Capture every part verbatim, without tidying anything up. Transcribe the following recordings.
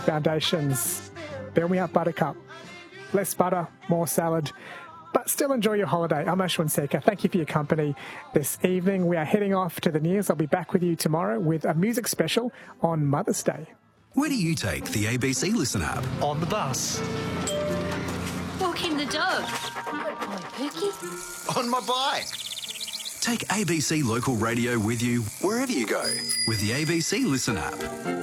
Foundations, Build Me Up Buttercup. Less butter, more salad, but still enjoy your holiday. I'm Ashwin Sekhar. Thank you for your company this evening. We are heading off to the news. I'll be back with you tomorrow with a music special on Mother's Day. Where do you take the A B C Listen app? On the bus. Walking the dog. Good boy, Pookie. On my bike. Take A B C Local Radio with you wherever you go with the A B C Listen app.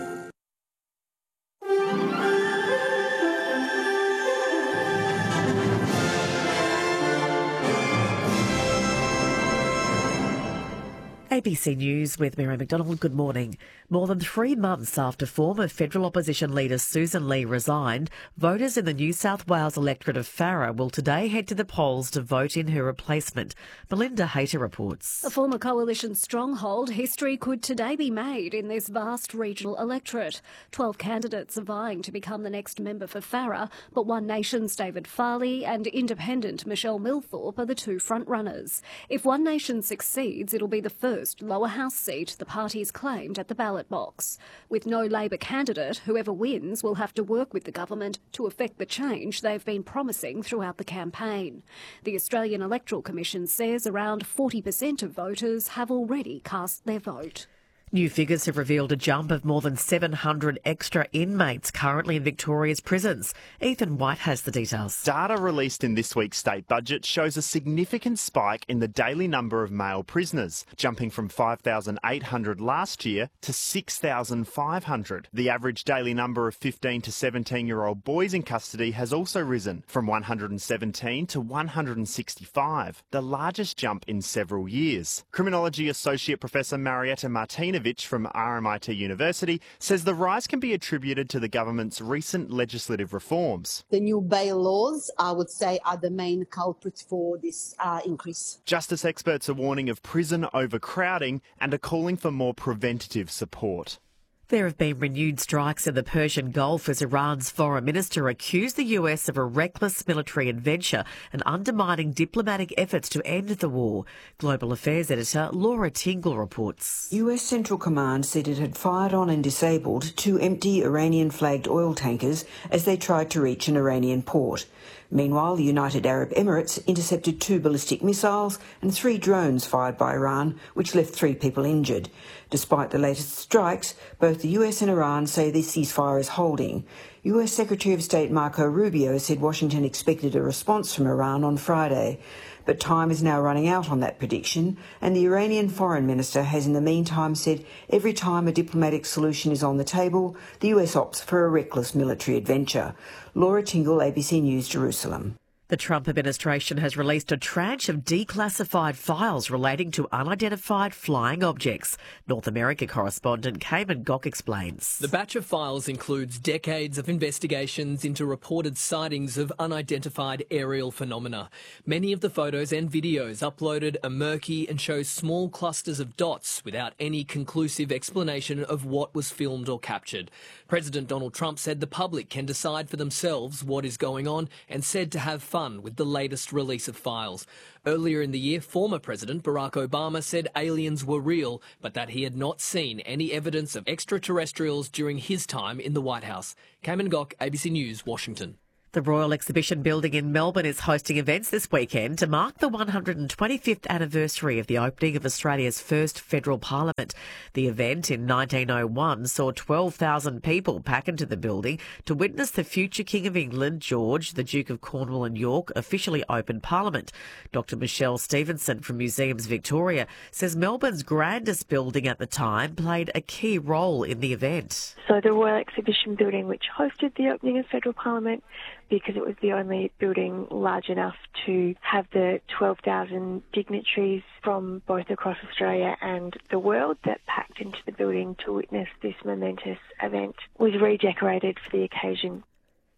A B C News with Mary McDonald. Good morning. More than three months after former federal opposition leader Susan Lee resigned, voters in the New South Wales electorate of Farrer will today head to the polls to vote in her replacement. Melinda Hayter reports. A former coalition stronghold, history could today be made in this vast regional electorate. Twelve candidates are vying to become the next member for Farrer, but One Nation's David Farley and independent Michelle Milthorpe are the two frontrunners. If One Nation succeeds, it'll be the first lower house seat the party's claimed at the ballot box. With no Labor candidate, whoever wins will have to work with the government to effect the change they've been promising throughout the campaign. The Australian Electoral Commission says around forty percent of voters have already cast their vote. New figures have revealed a jump of more than seven hundred extra inmates currently in Victoria's prisons. Ethan White has the details. Data released in this week's state budget shows a significant spike in the daily number of male prisoners, jumping from five thousand eight hundred last year to six thousand five hundred. The average daily number of fifteen to seventeen-year-old boys in custody has also risen from one hundred seventeen to one hundred sixty-five, the largest jump in several years. Criminology Associate Professor Marietta Martinez from R M I T University says the rise can be attributed to the government's recent legislative reforms. The new bail laws, I would say, are the main culprits for this uh, increase. Justice experts are warning of prison overcrowding and are calling for more preventative support. There have been renewed strikes in the Persian Gulf as Iran's foreign minister accused the U S of a reckless military adventure and undermining diplomatic efforts to end the war. Global Affairs editor Laura Tingle reports. U S Central Command said it had fired on and disabled two empty Iranian-flagged oil tankers as they tried to reach an Iranian port. Meanwhile, the United Arab Emirates intercepted two ballistic missiles and three drones fired by Iran, which left three people injured. Despite the latest strikes, both the U S and Iran say the ceasefire is holding. U S Secretary of State Marco Rubio said Washington expected a response from Iran on Friday. But time is now running out on that prediction, and the Iranian foreign minister has in the meantime said every time a diplomatic solution is on the table, the U S opts for a reckless military adventure. Laura Tingle, A B C News, Jerusalem. The Trump administration has released a tranche of declassified files relating to unidentified flying objects. North America correspondent Cayman Gok explains. The batch of files includes decades of investigations into reported sightings of unidentified aerial phenomena. Many of the photos and videos uploaded are murky and show small clusters of dots without any conclusive explanation of what was filmed or captured. President Donald Trump said the public can decide for themselves what is going on and said to have fun with the latest release of files. Earlier in the year, former President Barack Obama said aliens were real, but that he had not seen any evidence of extraterrestrials during his time in the White House. Cayman Gok, A B C News, Washington. The Royal Exhibition Building in Melbourne is hosting events this weekend to mark the one hundred twenty-fifth anniversary of the opening of Australia's first federal parliament. The event in nineteen oh one saw twelve thousand people pack into the building to witness the future King of England, George, the Duke of Cornwall and York, officially open Parliament. Doctor Michelle Stevenson from Museums Victoria says Melbourne's grandest building at the time played a key role in the event. So the Royal Exhibition Building, which hosted the opening of federal parliament, because it was the only building large enough to have the twelve thousand dignitaries from both across Australia and the world that packed into the building to witness this momentous event, was redecorated for the occasion.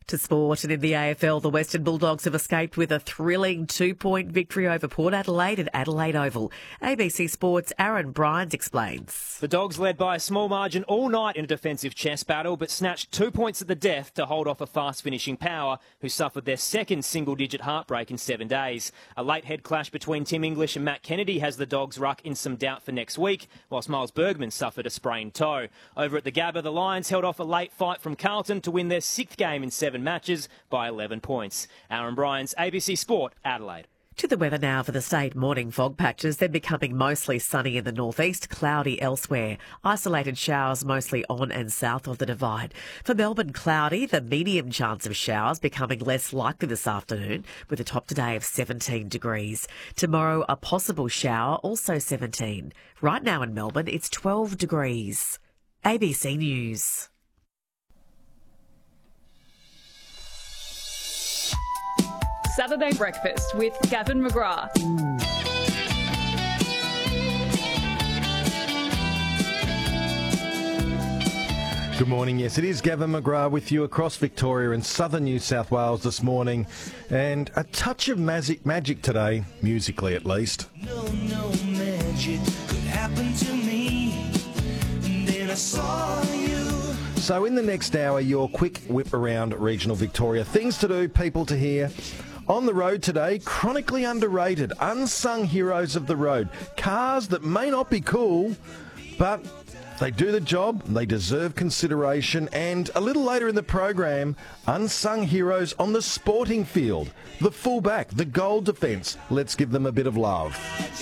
To sport, and in the A F L, the Western Bulldogs have escaped with a thrilling two-point victory over Port Adelaide at Adelaide Oval. A B C Sports' Aaron Bryans explains. The Dogs led by a small margin all night in a defensive chess battle, but snatched two points at the death to hold off a fast-finishing Power, who suffered their second single-digit heartbreak in seven days. A late head clash between Tim English and Matt Kennedy has the Dogs ruck in some doubt for next week, whilst Miles Bergman suffered a sprained toe. Over at the Gabba, the Lions held off a late fight from Carlton to win their sixth game in seven matches by eleven points. Aaron Bryans, A B C Sport, Adelaide. To the weather now for the state. Morning fog patches, then becoming mostly sunny in the northeast, cloudy elsewhere. Isolated showers mostly on and south of the divide. For Melbourne, cloudy, the medium chance of showers becoming less likely this afternoon, with a top today of seventeen degrees. Tomorrow, a possible shower, also seventeen. Right now in Melbourne, it's twelve degrees. A B C News. Saturday Breakfast with Gavin McGrath. Good morning. Yes, it is Gavin McGrath with you across Victoria and southern New South Wales this morning. And a touch of magic, magic today, musically at least. No, no magic could happen to me. And then I saw you. So in the next hour, your quick whip around regional Victoria. Things to do, people to hear. On the road today, chronically underrated, unsung heroes of the road. Cars that may not be cool, but they do the job, they deserve consideration. And a little later in the program, unsung heroes on the sporting field. The fullback, the goal defence. Let's give them a bit of love.